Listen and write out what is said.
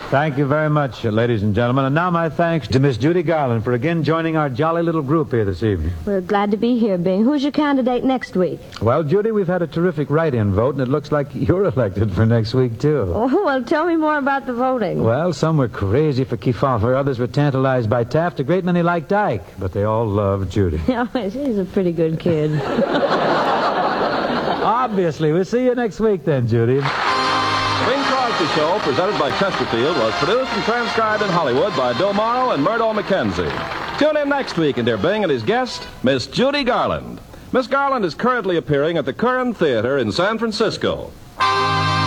Thank you very much, ladies and gentlemen. And now my thanks to Miss Judy Garland for again joining our jolly little group here this evening. We're glad to be here, Bing. Who's your candidate next week? Well, Judy, we've had a terrific write-in vote, and it looks like you're elected for next week, too. Oh, well, tell me more about the voting. Well, some were crazy for Kefauver, others were tantalized by Taft, a great many liked Ike, but they all loved Judy. Yeah, he's a pretty good kid. Obviously. We'll see you next week then, Judy. Bing Crosby Show, presented by Chesterfield, was produced and transcribed in Hollywood by Bill Morrow and Murdo McKenzie. Tune in next week and hear Bing and his guest, Miss Judy Garland. Miss Garland is currently appearing at the Curran Theater in San Francisco.